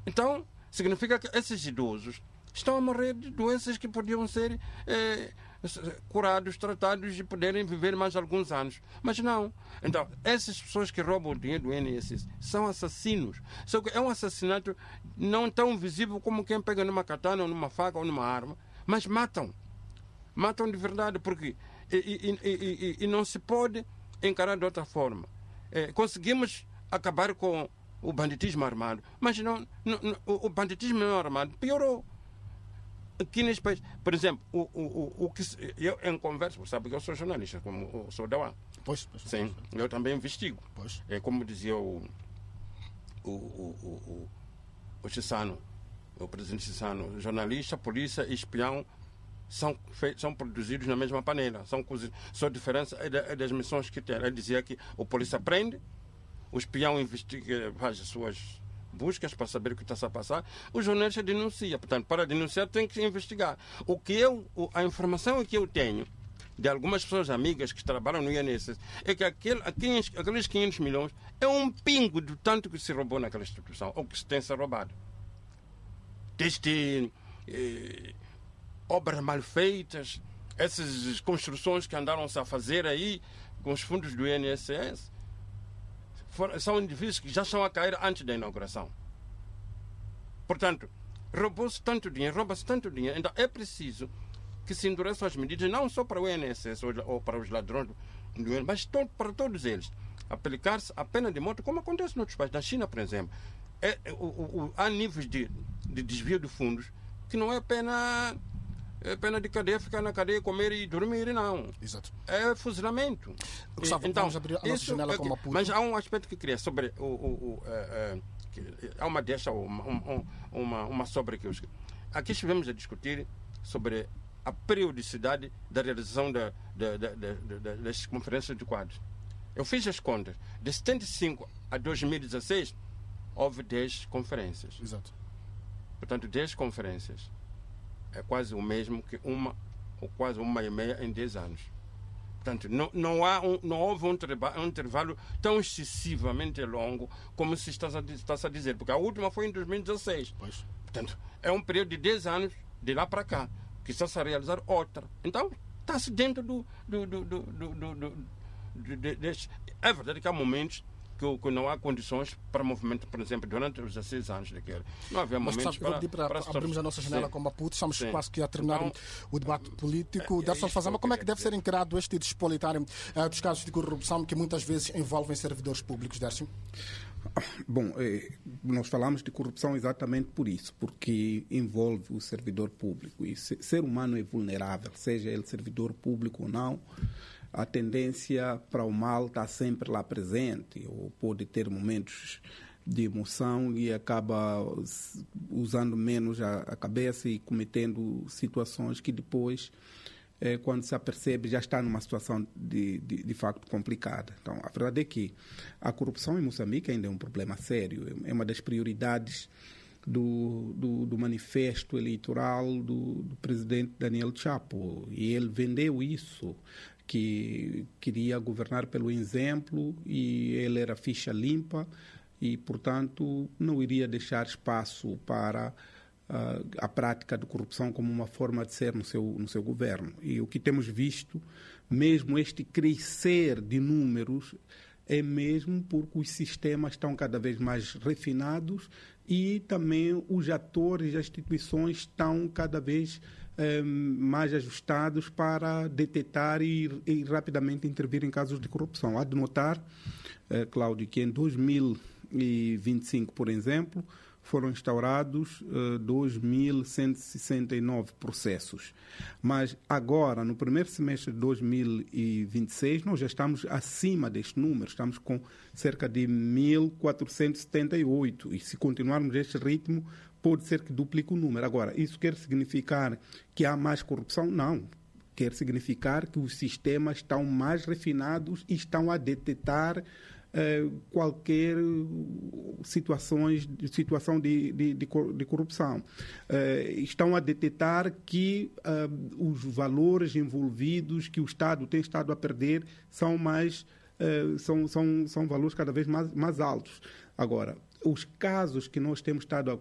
Então, significa que esses idosos estão a morrer de doenças que podiam ser curados, tratados e poderem viver mais alguns anos. Mas não. Então, essas pessoas que roubam o dinheiro do INSS são assassinos. Só que é um assassinato não tão visível como quem pega numa katana ou numa faca ou numa arma, mas matam. Matam de verdade, porque e não se pode encarar de outra forma. Conseguimos acabar com o banditismo armado, mas o banditismo não armado piorou. Aqui neste país, por exemplo, o que eu em conversa, sabe que eu sou jornalista, como eu sou da UAM. Pois. Sim, eu também investigo. Pois. É como dizia o Chissano, o presidente Chissano, jornalista, polícia e espião são produzidos na mesma panela. Só a diferença é das missões que tem. Ele dizia que o polícia prende, o espião investiga, faz as suas buscas para saber o que está a passar, o jornalista denuncia. Portanto, para denunciar tem que investigar. A informação que eu tenho de algumas pessoas amigas que trabalham no INSS é que aqueles 500 milhões é um pingo do tanto que se roubou naquela instituição, ou que se tem se roubado. Desde obras mal feitas, essas construções que andaram-se a fazer aí com os fundos do INSS, são edifícios que já estão a cair antes da inauguração. Portanto, rouba-se tanto dinheiro. Então é preciso que se endureçam as medidas, não só para o INSS ou para os ladrões do INSS, mas para todos eles. Aplicar-se a pena de morte, como acontece em outros países. Na China, por exemplo, há níveis de desvio de fundos que não é pena de cadeia, ficar na cadeia, comer e dormir, não. Exato. É fuzilamento. Gustavo, então, vamos abrir a nossa janela com Maputo. Mas há um aspecto que queria sobre há uma deixa, uma sobre que eu escrevi. Aqui estivemos a discutir sobre a periodicidade da realização das conferências de quadros. Eu fiz as contas. De 75 a 2016, houve 10 conferências. Exato. Portanto, 10 conferências. É quase o mesmo que ou quase uma e meia em 10 anos. Portanto, não houve um intervalo tão excessivamente longo como se está a dizer, porque a última foi em 2016. Pois. Portanto, é um período de 10 anos de lá para cá, que está-se a realizar outra. Então, está-se dentro é verdade que há momentos que não há condições para movimento, por exemplo, durante os 16 anos daquele. Não havia momentos para abrirmos a nossa janela com Maputo, estamos quase que a terminar então, o debate político. Derson Fazama, como é que deve ser encarado este despolitário dos casos de corrupção que muitas vezes envolvem servidores públicos, Derson? Bom, nós falamos de corrupção exatamente por isso, porque envolve o servidor público. E ser humano é vulnerável, seja ele servidor público ou não. A tendência para o mal está sempre lá presente, ou pode ter momentos de emoção e acaba usando menos a cabeça e cometendo situações que depois, quando se apercebe, já está numa situação de facto complicada. Então, a verdade é que a corrupção em Moçambique ainda é um problema sério, é uma das prioridades do manifesto eleitoral do presidente Daniel Chapo, e ele vendeu isso, que queria governar pelo exemplo, e ele era ficha limpa e, portanto, não iria deixar espaço para a prática de corrupção como uma forma de ser no seu governo. E o que temos visto, mesmo este crescer de números, é mesmo porque os sistemas estão cada vez mais refinados e também os atores e as instituições estão cada vez mais ajustados para detectar e rapidamente intervir em casos de corrupção. Há de notar, Cláudio, que em 2025, por exemplo, foram instaurados 2.169 processos. Mas agora, no primeiro semestre de 2026, nós já estamos acima deste número, estamos com cerca de 1.478. E se continuarmos este ritmo, pode ser que duplique o número. Agora, isso quer significar que há mais corrupção? Não. Quer significar que os sistemas estão mais refinados e estão a detectar qualquer situação de corrupção. Estão a detectar que os valores envolvidos que o Estado tem estado a perder são são valores cada vez mais altos. Agora, os casos que nós temos estado